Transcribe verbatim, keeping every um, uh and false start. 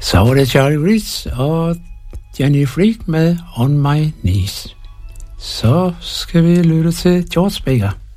Så var det Charlie Reese og Jenny Freak med On My Knees. Så skal vi lytte til George Baker.